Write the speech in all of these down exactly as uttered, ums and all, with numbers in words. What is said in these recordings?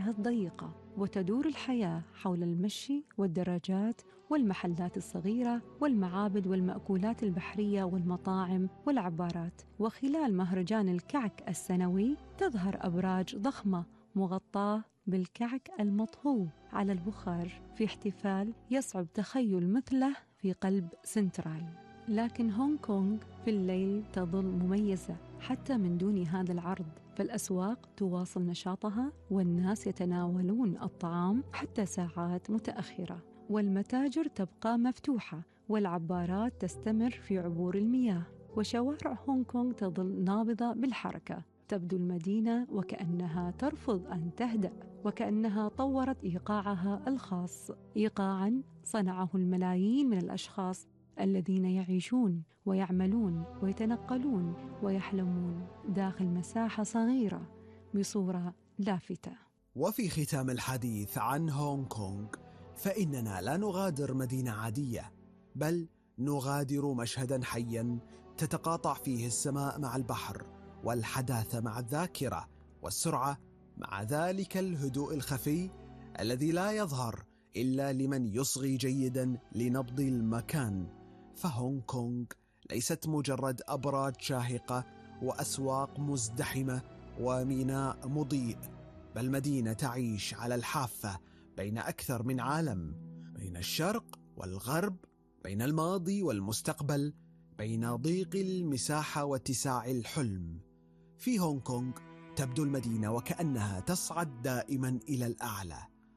شوارعها الضيقة، وتدور الحياة حول المشي والدراجات والمحلات الصغيرة والمعابد والمأكولات البحرية والمطاعم والعبارات. وخلال مهرجان الكعك السنوي تظهر أبراج ضخمة مغطاة بالكعك المطهو على البخار في احتفال يصعب تخيل مثله في قلب سنترال. لكن هونغ كونغ في الليل تظل مميزة حتى من دون هذا العرض، فالأسواق تواصل نشاطها والناس يتناولون الطعام حتى ساعات متأخرة، والمتاجر تبقى مفتوحة، والعبارات تستمر في عبور المياه، وشوارع هونغ كونغ تظل نابضة بالحركة. تبدو المدينة وكأنها ترفض أن تهدأ، وكأنها طورت إيقاعها الخاص، إيقاعاً صنعه الملايين من الأشخاص الذين يعيشون ويعملون ويتنقلون ويحلمون داخل مساحة صغيرة بصورة لافتة. وفي ختام الحديث عن هونغ كونغ، فإننا لا نغادر مدينة عادية، بل نغادر مشهداً حياً تتقاطع فيه السماء مع البحر، والحداثة مع الذاكرة، والسرعة مع ذلك الهدوء الخفي الذي لا يظهر إلا لمن يصغي جيداً لنبض المكان. فهونغ كونغ ليست مجرد أبراج شاهقة وأسواق مزدحمة وميناء مضيء، بل مدينة تعيش على الحافة بين أكثر من عالم، بين الشرق والغرب، بين الماضي والمستقبل، بين ضيق المساحة واتساع الحلم. في هونغ كونغ تبدو المدينة وكأنها تصعد دائما إلى الأعلى،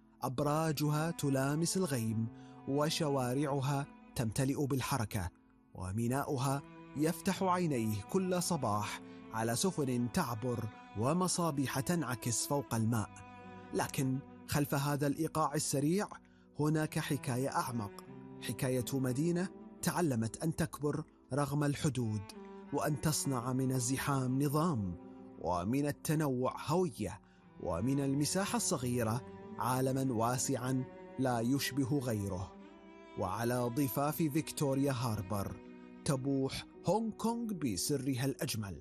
أبراجها تلامس الغيم، وشوارعها تمتلئ بالحركة، وميناؤها يفتح عينيه كل صباح على سفن تعبر ومصابيح تنعكس فوق الماء. لكن خلف هذا الإيقاع السريع هناك حكاية أعمق، حكاية مدينة تعلمت أن تكبر رغم الحدود، وأن تصنع من الزحام نظام، ومن التنوع هوية، ومن المساحة الصغيرة عالماً واسعاً لا يشبه غيره. وعلى ضفاف فيكتوريا هاربر تبوح هونغ كونغ بسرها الأجمل.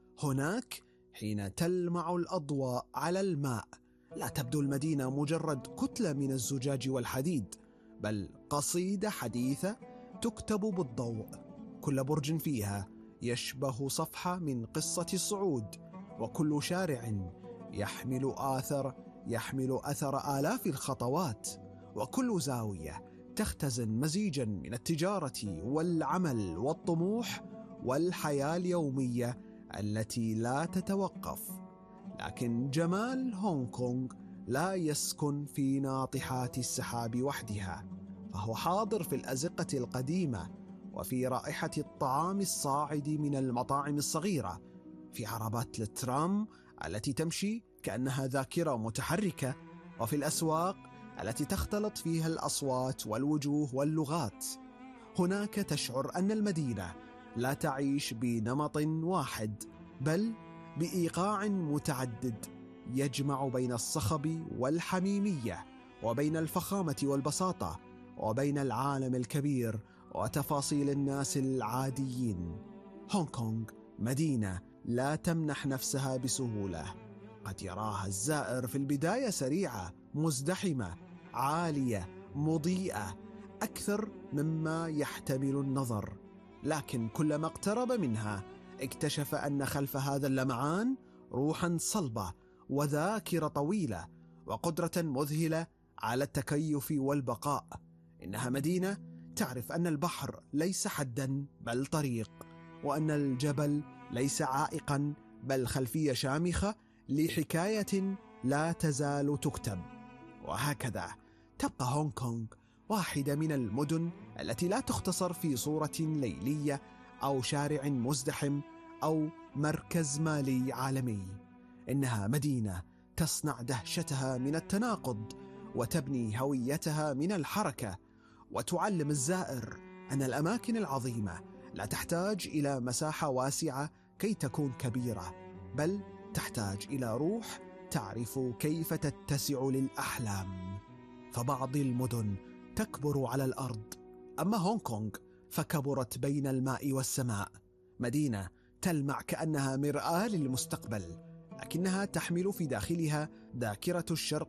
هناك حين تلمع الأضواء على الماء لا تبدو المدينة مجرد كتلة من الزجاج والحديد، بل قصيدة حديثة تكتب بالضوء. كل برج فيها يشبه صفحة من قصة الصعود، وكل شارع يحمل آثر يحمل أثر آلاف الخطوات، وكل زاوية تختزن مزيجا من التجارة والعمل والطموح والحياة اليومية التي لا تتوقف. لكن جمال هونغ كونغ لا يسكن في ناطحات السحاب وحدها، فهو حاضر في الأزقة القديمة، وفي رائحة الطعام الصاعد من المطاعم الصغيرة، في عربات الترام التي تمشي كأنها ذاكرة متحركة، وفي الأسواق التي تختلط فيها الأصوات والوجوه واللغات. هناك تشعر أن المدينة لا تعيش بنمط واحد، بل بإيقاع متعدد يجمع بين الصخب والحميمية، وبين الفخامة والبساطة، وبين العالم الكبير وتفاصيل الناس العاديين. هونغ كونغ مدينة لا تمنح نفسها بسهولة. قد يراها الزائر في البداية سريعة، مزدحمة، عالية، مضيئة، أكثر مما يحتمل النظر، لكن كلما اقترب منها اكتشف أن خلف هذا اللمعان روحا صلبة وذاكرة طويلة وقدرة مذهلة على التكيف والبقاء. إنها مدينة تعرف أن البحر ليس حدا بل طريق، وأن الجبل ليس عائقا بل خلفية شامخة لحكاية لا تزال تكتب. وهكذا تبقى هونغ كونغ واحدة من المدن التي لا تختصر في صورة ليلية أو شارع مزدحم أو مركز مالي عالمي. إنها مدينة تصنع دهشتها من التناقض، وتبني هويتها من الحركة، وتعلم الزائر أن الأماكن العظيمة لا تحتاج إلى مساحة واسعة كي تكون كبيرة، بل تحتاج إلى روح تعرف كيف تتسع للأحلام. فبعض المدن تكبر على الأرض، أما هونغ كونغ فكبرت بين الماء والسماء، مدينة تلمع كأنها مرآة للمستقبل، لكنها تحمل في داخلها ذاكرة الشرق